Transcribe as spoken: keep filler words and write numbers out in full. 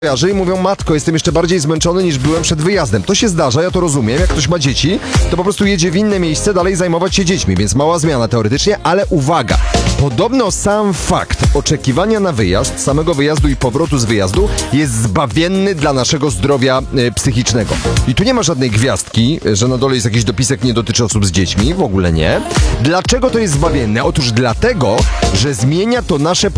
i mówią: matko, jestem jeszcze bardziej zmęczony niż byłem przed wyjazdem. To się zdarza, ja to rozumiem. Jak ktoś ma dzieci, to po prostu jedzie w inne miejsce dalej zajmować się dziećmi, więc mała zmiana teoretycznie, ale uwaga, podobno sam fakt oczekiwania na wyjazd, samego wyjazdu i powrotu z wyjazdu jest zbawienny dla naszego zdrowia y, psychicznego. I tu nie ma żadnej gwiazdki, że na dole jest jakiś dopisek: nie dotyczy osób z dziećmi, w ogóle nie. Dlaczego to jest zbawienne? Otóż dlatego, że zmienia to nasze